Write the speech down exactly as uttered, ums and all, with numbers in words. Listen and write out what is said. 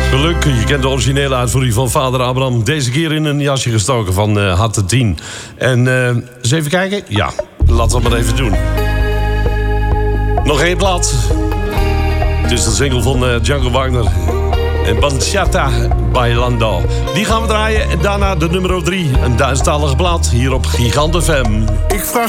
Geluk, je kent de originele uitvoering van vader Abraham. Deze keer in een jasje gestoken van uh, Harte tien. En uh, eens even kijken. Ja, laten we het maar even doen. Nog één plaat. Het is de single van uh, Django Wagner. En Bachata Bailando. Die gaan we draaien. En daarna de nummer drie. Een Duitsstalige plaat hier op Gigant F M. Ik vraag